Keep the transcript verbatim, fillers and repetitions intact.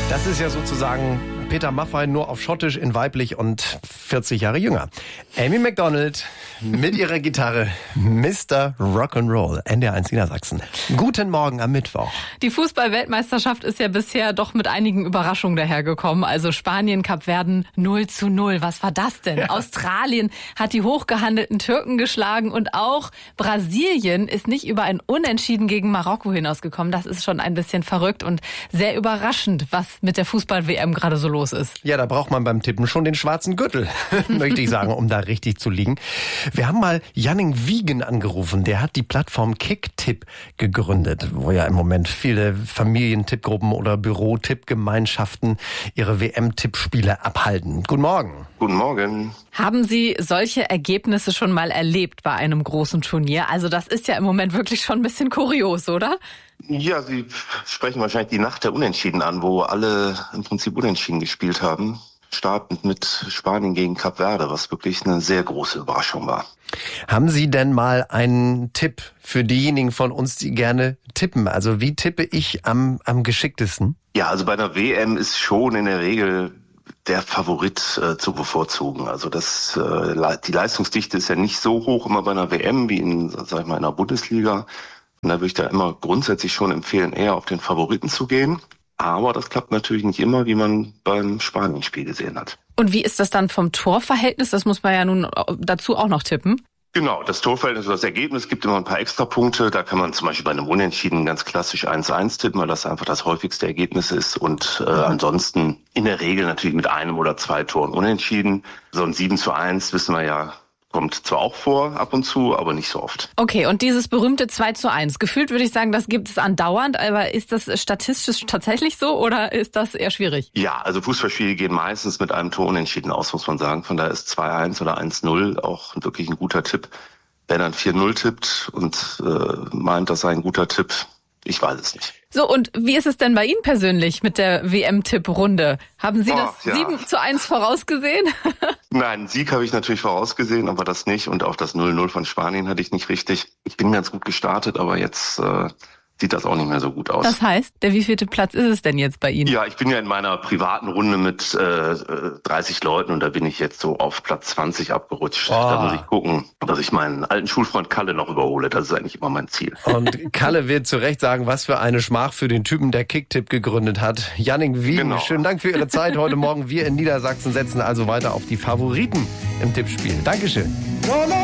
Das ist ja sozusagen Peter Maffay nur auf Schottisch in weiblich und vierzig Jahre jünger. Amy Macdonald mit ihrer Gitarre, Mister Rock'n'Roll, N D R eins Niedersachsen. Guten Morgen am Mittwoch. Die Fußball-Weltmeisterschaft ist ja bisher doch mit einigen Überraschungen dahergekommen. Also Spanien, Kapverden null zu null. Was war das denn? Ja. Australien hat die hochgehandelten Türken geschlagen und auch Brasilien ist nicht über ein Unentschieden gegen Marokko hinausgekommen. Das ist schon ein bisschen verrückt und sehr überraschend, was mit der Fußball-W M gerade so los ist. Ja, da braucht man beim Tippen schon den schwarzen Gürtel, möchte ich sagen, um da richtig zu liegen. Wir haben mal Janning Wiegen angerufen. Der hat die Plattform Kicktipp gegründet, wo ja im Moment viele Familientippgruppen oder Bürotippgemeinschaften ihre W M-Tippspiele abhalten. Guten Morgen. Guten Morgen. Haben Sie solche Ergebnisse schon mal erlebt bei einem großen Turnier? Also das ist ja im Moment wirklich schon ein bisschen kurios, oder? Ja, Sie sprechen wahrscheinlich die Nacht der Unentschieden an, wo alle im Prinzip unentschieden gespielt haben. Startend mit Spanien gegen Kap Verde, was wirklich eine sehr große Überraschung war. Haben Sie denn mal einen Tipp für diejenigen von uns, die gerne tippen? Also wie tippe ich am, am geschicktesten? Ja, also bei einer W M ist schon in der Regel der Favorit äh, zu bevorzugen. Also das, äh, die Leistungsdichte ist ja nicht so hoch immer bei einer W M wie in, sag ich mal, in einer Bundesliga. Und da würde ich da immer grundsätzlich schon empfehlen, eher auf den Favoriten zu gehen. Aber das klappt natürlich nicht immer, wie man beim Spanien-Spiel gesehen hat. Und wie ist das dann vom Torverhältnis? Das muss man ja nun dazu auch noch tippen. Genau, das Torverhältnis oder das Ergebnis gibt immer ein paar Extrapunkte. Da kann man zum Beispiel bei einem Unentschieden ganz klassisch eins eins tippen, weil das einfach das häufigste Ergebnis ist. Und äh, ansonsten in der Regel natürlich mit einem oder zwei Toren unentschieden. So ein sieben zu eins wissen wir ja, kommt zwar auch vor ab und zu, aber nicht so oft. Okay, und dieses berühmte zwei zu eins. Gefühlt würde ich sagen, das gibt es andauernd, aber ist das statistisch tatsächlich so oder ist das eher schwierig? Ja, also Fußballspiele gehen meistens mit einem Tor unentschieden aus, muss man sagen. Von daher ist zwei eins oder eins null auch wirklich ein guter Tipp. Wer dann vier null tippt und äh, meint, das sei ein guter Tipp, ich weiß es nicht. So, und wie ist es denn bei Ihnen persönlich mit der W M-Tipp-Runde? Haben Sie oh, das ja. sieben zu eins vorausgesehen? Nein, Sieg habe ich natürlich vorausgesehen, aber das nicht. Und auch das null null von Spanien hatte ich nicht richtig. Ich bin ganz gut gestartet, aber jetzt äh, sieht das auch nicht mehr so gut aus. Das heißt, der wievielte Platz ist es denn jetzt bei Ihnen? Ja, ich bin ja in meiner privaten Runde mit äh, dreißig Leuten und da bin ich jetzt so auf Platz zwanzig abgerutscht. Oh. Da muss ich gucken, dass ich meinen alten Schulfreund Kalle noch überhole. Das ist eigentlich immer mein Ziel. Und Kalle wird zu Recht sagen, was für eine Schmach für den Typen, der Kicktipp gegründet hat. Janning Wiegen, genau. Schönen Dank für Ihre Zeit heute Morgen. Wir in Niedersachsen setzen also weiter auf die Favoriten im Tippspiel. Dankeschön.